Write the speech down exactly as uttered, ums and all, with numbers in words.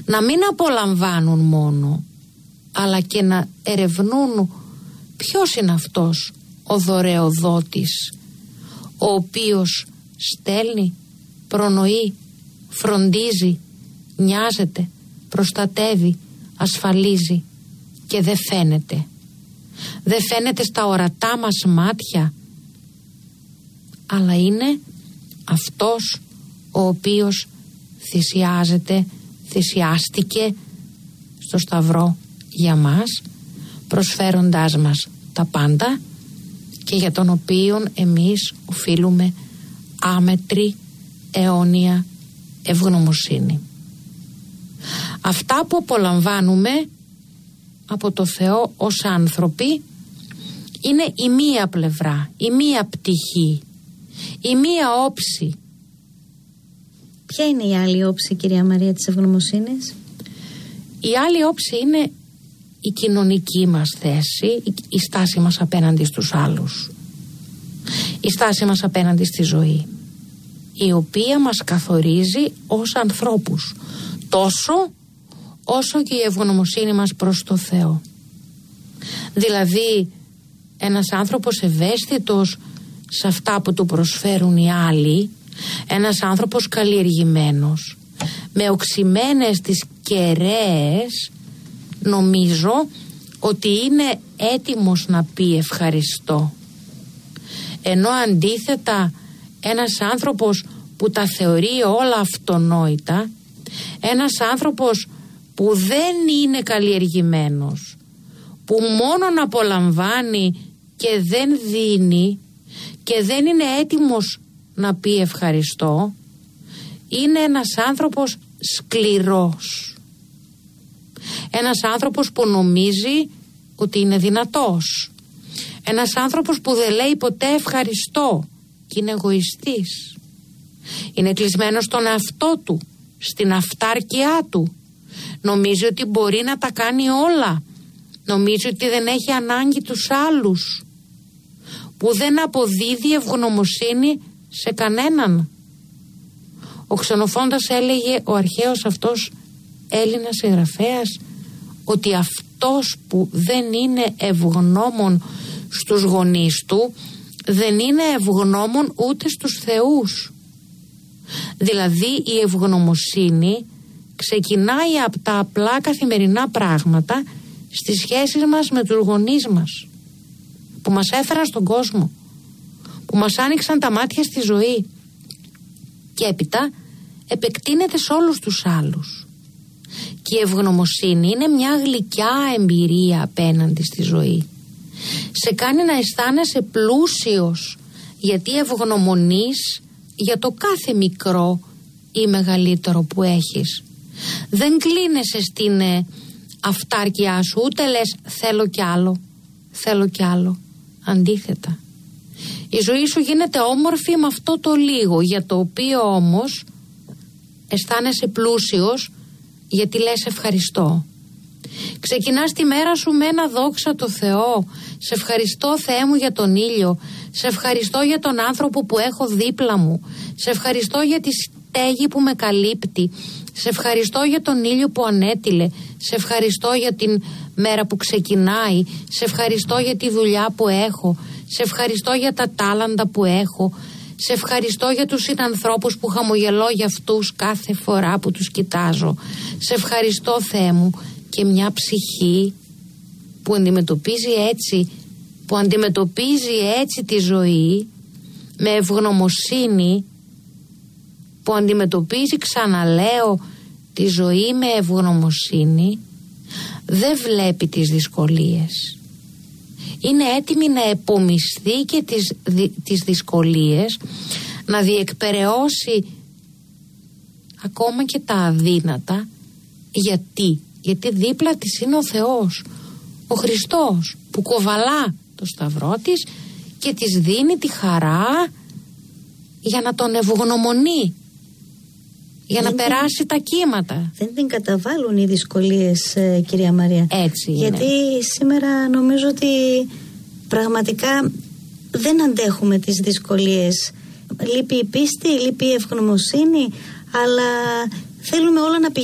να μην απολαμβάνουν μόνο, αλλά και να ερευνούν ποιος είναι αυτός ο δωρεοδότης, ο οποίος στέλνει, προνοεί, φροντίζει, νοιάζεται, προστατεύει, ασφαλίζει και δεν φαίνεται. Δεν φαίνεται στα ορατά μας μάτια, αλλά είναι αυτός ο οποίος θυσιάζεται, θυσιάστηκε στο Σταυρό για μας, προσφέροντάς μας τα πάντα και για τον οποίον εμείς οφείλουμε άμετρη αιώνια ευγνωμοσύνη. Αυτά που απολαμβάνουμε από το Θεό ως άνθρωποι είναι η μία πλευρά, η μία πτυχή, η μία όψη. Ποια είναι η άλλη όψη, κυρία Μαρία, της ευγνωμοσύνης? Η άλλη όψη είναι η κοινωνική μας θέση, η στάση μας απέναντι στους άλλους, η στάση μας απέναντι στη ζωή, η οποία μας καθορίζει ως ανθρώπους, τόσο όσο και η ευγνωμοσύνη μας προς το Θεό. Δηλαδή ένας άνθρωπος ευαίσθητος σε αυτά που του προσφέρουν οι άλλοι, ένας άνθρωπος καλλιεργημένος, με οξυμένες τις κεραίες, νομίζω ότι είναι έτοιμος να πει ευχαριστώ. Ενώ αντίθετα ένας άνθρωπος που τα θεωρεί όλα αυτονόητα, ένας άνθρωπος που δεν είναι καλλιεργημένος, που μόνον απολαμβάνει και δεν δίνει και δεν είναι έτοιμος να πει ευχαριστώ, είναι ένας άνθρωπος σκληρός. Ένας άνθρωπος που νομίζει ότι είναι δυνατός. Ένας άνθρωπος που δεν λέει ποτέ ευχαριστώ και είναι εγωιστής. Είναι κλεισμένος στον εαυτό του, στην αυτάρκειά του. Νομίζει ότι μπορεί να τα κάνει όλα. Νομίζει ότι δεν έχει ανάγκη τους άλλους. Που δεν αποδίδει ευγνωμοσύνη σε κανέναν. Ο Ξενοφόντας έλεγε, ο αρχαίος αυτός Έλληνας συγγραφέας, ότι αυτός που δεν είναι ευγνώμων στους γονείς του δεν είναι ευγνώμων ούτε στους θεούς. Δηλαδή η ευγνωμοσύνη ξεκινάει από τα απλά καθημερινά πράγματα στις σχέσεις μας με τους γονείς μας, που μας έφεραν στον κόσμο, που μας άνοιξαν τα μάτια στη ζωή, και έπειτα επεκτείνεται σε όλους τους άλλους. Και η ευγνωμοσύνη είναι μια γλυκιά εμπειρία απέναντι στη ζωή. Σε κάνει να αισθάνεσαι πλούσιος, γιατί ευγνωμονείς για το κάθε μικρό ή μεγαλύτερο που έχεις. Δεν κλείνεσαι στην ε, αυτάρκειά σου, ούτε λες θέλω κι άλλο, θέλω κι άλλο. Αντίθετα, η ζωή σου γίνεται όμορφη με αυτό το λίγο, για το οποίο όμως αισθάνεσαι πλούσιος, γιατί λες ευχαριστώ. Ξεκινάς τη μέρα σου με ένα δόξα τω Θεώ. Σε ευχαριστώ Θεέ μου για τον ήλιο. Σε ευχαριστώ για τον άνθρωπο που έχω δίπλα μου. Σε ευχαριστώ για τη στέγη που με καλύπτει. Σε ευχαριστώ για τον ήλιο που ανέτειλε. Σε ευχαριστώ για την μέρα που ξεκινάει. Σε ευχαριστώ για τη δουλειά που έχω. Σε ευχαριστώ για τα τάλαντα που έχω. Σε ευχαριστώ για τους συνανθρώπους που χαμογελώ για αυτούς κάθε φορά που τους κοιτάζω. Σε ευχαριστώ Θεέ μου. Και μια ψυχή που αντιμετωπίζει έτσι, που αντιμετωπίζει έτσι τη ζωή, με ευγνωμοσύνη, που αντιμετωπίζει, ξαναλέω, τη ζωή με ευγνωμοσύνη, δεν βλέπει τις δυσκολίες. Είναι έτοιμη να επομισθεί και τις, δυ, τις δυσκολίες, να διεκπεραιώσει ακόμα και τα αδύνατα. Γιατί? Γιατί δίπλα της είναι ο Θεός, ο Χριστός, που κοβαλά το σταυρό της και της δίνει τη χαρά για να τον ευγνωμονεί, για δεν να την... περάσει τα κύματα. Δεν την καταβάλουν οι δυσκολίες, ε, κυρία Μαρία. Έτσι είναι. Γιατί σήμερα νομίζω ότι πραγματικά δεν αντέχουμε τις δυσκολίες. Λείπει η πίστη, λείπει η ευγνωμοσύνη, αλλά θέλουμε όλα να πηγαίνουν